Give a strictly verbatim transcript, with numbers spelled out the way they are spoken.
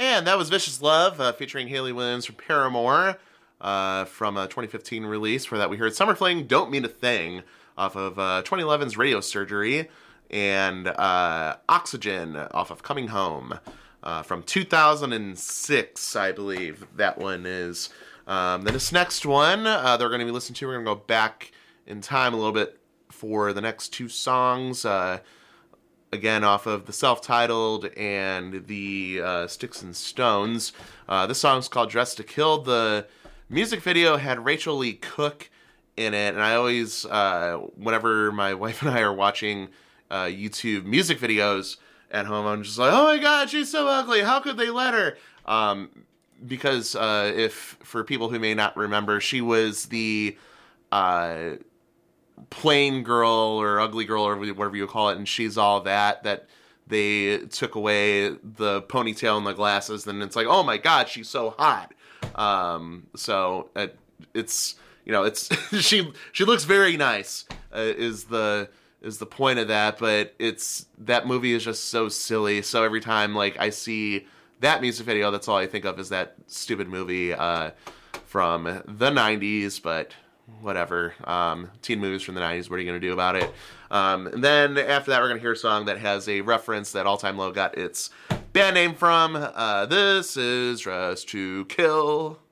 And that was Vicious Love, uh, featuring Hayley Williams from Paramore, uh, from a twenty fifteen release. For that, we heard Summer Fling, Don't Mean a Thing, off of uh, twenty eleven's Radio Surgery, and uh, Oxygen, off of Coming Home, uh, from two thousand six, I believe that one is. Um, then this next one, uh, they're going to be listening to, we're going to go back in time a little bit for the next two songs. Uh, Again, off of the self-titled and the uh, Sticks and Stones. Uh, this song's called Dressed to Kill. The music video had Rachel Lee Cook in it, and I always, uh, whenever my wife and I are watching uh, YouTube music videos at home, I'm just like, oh my god, she's so ugly, how could they let her? Um, because uh, if, for people who may not remember, she was the... Uh, plain girl or ugly girl or whatever you call it, and She's All That, that they took away the ponytail and the glasses, and it's like, oh my god, she's so hot. Um, so it, it's, you know, it's she she looks very nice, uh, is the is the point of that, but it's, that movie is just so silly. So every time like I see that music video, that's all I think of is that stupid movie uh, from the nineties, but whatever. Um, teen movies from the nineties, what are you going to do about it? Um, and then after that, we're going to hear a song that has a reference that All Time Low got its band name from. Uh, this is Dressed to Kill.